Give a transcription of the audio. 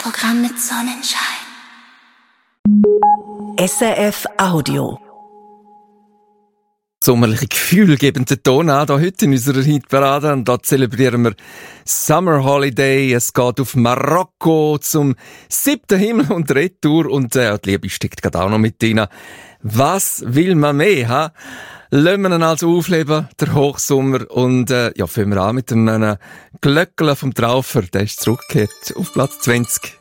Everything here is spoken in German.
Programm mit Sonnenschein. SRF Audio. Sommerliche Gefühle geben den Ton an, hier heute in unserer Hitparade. Und da zelebrieren wir Summer Holiday. Es geht auf Marokko zum 7. Himmel und Retour. Und die Liebe steckt gerade auch noch mit drin. Was will man mehr, ha? Lassen wir ihn also aufleben, der Hochsommer. Und fangen wir an mit einem Glöckchen vom Traufer. Der ist zurückgekehrt auf Platz 20.